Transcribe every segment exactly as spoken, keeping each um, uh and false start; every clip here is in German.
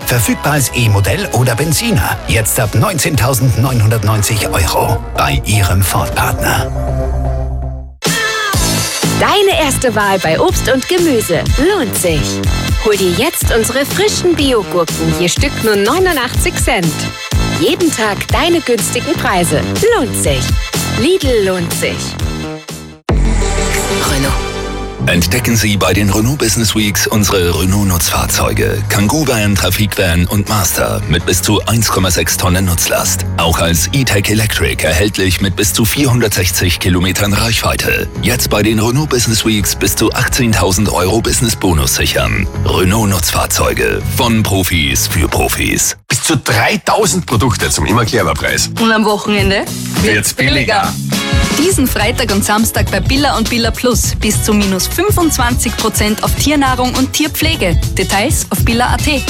Verfügbar als E-Modell oder Benziner. Jetzt ab neunzehntausendneunhundertneunzig Euro bei Ihrem Ford-Partner. Deine erste Wahl bei Obst und Gemüse lohnt sich. Hol dir jetzt unsere frischen Bio-Gurken, je Stück nur neunundachtzig Cent. Jeden Tag deine günstigen Preise. Lohnt sich. Lidl lohnt sich. Renault. Entdecken Sie bei den Renault Business Weeks unsere Renault-Nutzfahrzeuge. Kangoo Van, Trafikvan und Master mit bis zu eins Komma sechs Tonnen Nutzlast. Auch als E-Tech Electric erhältlich mit bis zu vierhundertsechzig Kilometern Reichweite. Jetzt bei den Renault Business Weeks bis zu achtzehntausend Euro Business-Bonus sichern. Renault-Nutzfahrzeuge von Profis für Profis. Bis zu dreitausend Produkte zum immer clever Preis. Und am Wochenende wird's billiger. Diesen Freitag und Samstag bei Billa und Billa Plus bis zu minus fünfundzwanzig Prozent auf Tiernahrung und Tierpflege. Details auf billa punkt at.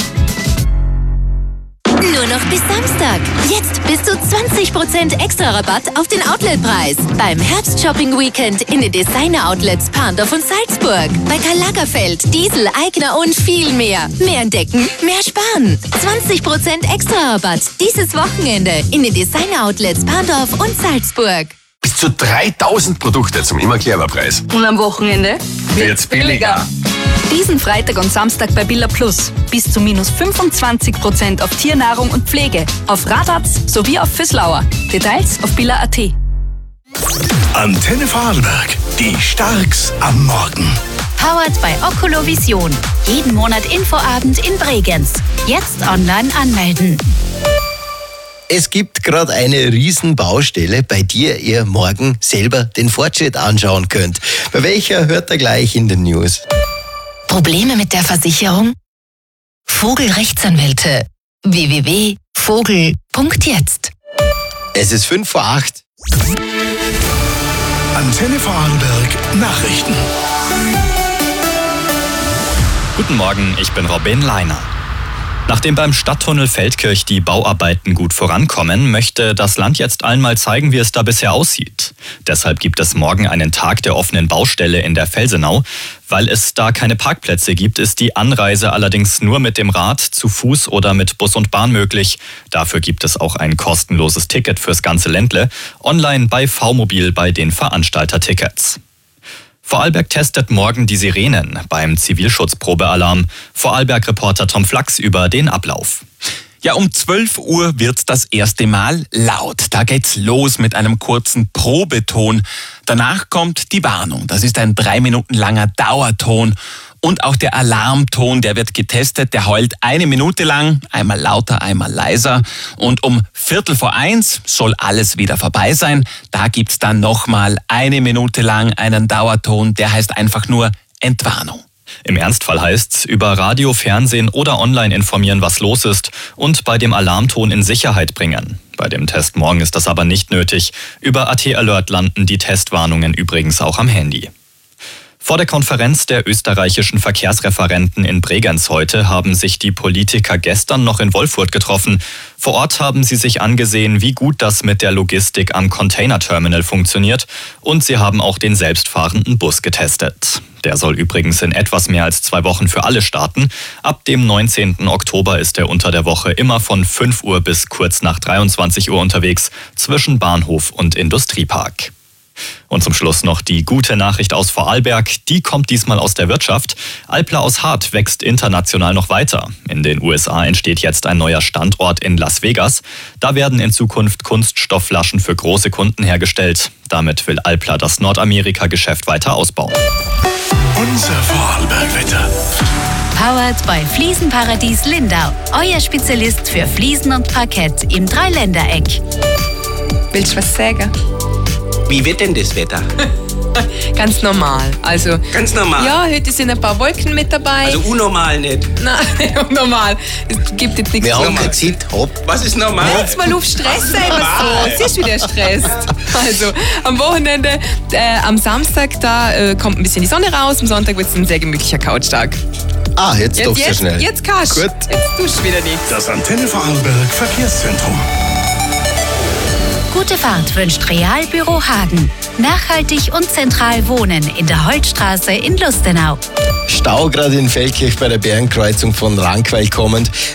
Nur noch bis Samstag. Jetzt bis zu zwanzig Prozent extra Rabatt auf den Outletpreis. Beim Herbst-Shopping-Weekend in den Designer-Outlets Parndorf und Salzburg. Bei Karl Lagerfeld, Diesel, Aigner und viel mehr. Mehr entdecken, mehr sparen. zwanzig Prozent extra Rabatt dieses Wochenende in den Designer-Outlets Parndorf und Salzburg. Bis zu dreitausend Produkte zum immer clever Preis. Und am Wochenende wird's billiger. Diesen Freitag und Samstag bei Billa Plus bis zu minus fünfundzwanzig Prozent auf Tiernahrung und Pflege. Auf Radatz sowie auf Füßlauer. Details auf billa punkt at. Antenne Vorarlberg. Die Starks am Morgen. Powered bei Oculovision. Jeden Monat Infoabend in Bregenz. Jetzt online anmelden. Es gibt gerade eine riesen Baustelle, bei der ihr morgen selber den Fortschritt anschauen könnt. Bei welcher hört ihr gleich in den News. Probleme mit der Versicherung? Vogelrechtsanwälte. w w w punkt vogel punkt jetzt. Es ist fünf vor acht. Antenne Vorarlberg Nachrichten. Guten Morgen, ich bin Robin Leiner. Nachdem beim Stadttunnel Feldkirch die Bauarbeiten gut vorankommen, möchte das Land jetzt allen mal zeigen, wie es da bisher aussieht. Deshalb gibt es morgen einen Tag der offenen Baustelle in der Felsenau. Weil es da keine Parkplätze gibt, ist die Anreise allerdings nur mit dem Rad, zu Fuß oder mit Bus und Bahn möglich. Dafür gibt es auch ein kostenloses Ticket fürs ganze Ländle, online bei V-Mobil bei den Veranstaltertickets. Vorarlberg testet morgen die Sirenen beim Zivilschutzprobealarm. Vorarlberg-Reporter Tom Flachs über den Ablauf. Ja, um zwölf Uhr wird's das erste Mal laut. Da geht's los mit einem kurzen Probeton. Danach kommt die Warnung. Das ist ein drei Minuten langer Dauerton. Und auch der Alarmton, der wird getestet. Der heult eine Minute lang, einmal lauter, einmal leiser. Und um Viertel vor eins soll alles wieder vorbei sein. Da gibt's dann nochmal eine Minute lang einen Dauerton. Der heißt einfach nur Entwarnung. Im Ernstfall heißt's, über Radio, Fernsehen oder online informieren, was los ist und bei dem Alarmton in Sicherheit bringen. Bei dem Test morgen ist das aber nicht nötig. Über A T Alert landen die Testwarnungen übrigens auch am Handy. Vor der Konferenz der österreichischen Verkehrsreferenten in Bregenz heute haben sich die Politiker gestern noch in Wolfurt getroffen. Vor Ort haben sie sich angesehen, wie gut das mit der Logistik am Containerterminal funktioniert, und sie haben auch den selbstfahrenden Bus getestet. Der soll übrigens in etwas mehr als zwei Wochen für alle starten. Ab dem neunzehnten Oktober ist er unter der Woche immer von fünf Uhr bis kurz nach dreiundzwanzig Uhr unterwegs zwischen Bahnhof und Industriepark. Und zum Schluss noch die gute Nachricht aus Vorarlberg. Die kommt diesmal aus der Wirtschaft. Alpla aus Hart wächst international noch weiter. In den U S A entsteht jetzt ein neuer Standort in Las Vegas. Da werden in Zukunft Kunststoffflaschen für große Kunden hergestellt. Damit will Alpla das Nordamerika-Geschäft weiter ausbauen. Unser Vorarlberg-Wetter. Powered bei Fliesenparadies Lindau. Euer Spezialist für Fliesen und Parkett im Dreiländereck. Willst du was sagen? Wie wird denn das Wetter? Ganz normal. Also, Ganz normal? Ja, heute sind ein paar Wolken mit dabei. Also unnormal nicht? Nein, unnormal. Es gibt jetzt nichts Wir haben normal. gesagt, hopp. Was ist normal? Jetzt mal auf Stress sein, was so. Siehst du, wie der stresst. Also, am Wochenende, äh, am Samstag, da äh, kommt ein bisschen die Sonne raus. Am Sonntag wird es ein sehr gemütlicher Couchtag. Ah, jetzt, Jetzt, doch so jetzt, schnell. jetzt kannst du. Gut. Jetzt tust du wieder nichts. Das Antenne Vorarlberg Verkehrszentrum. Gute Fahrt wünscht Realbüro Hagen. Nachhaltig und zentral wohnen in der Holtstraße in Lustenau. Stau gerade in Feldkirch bei der Bärenkreuzung von Rankweil kommend.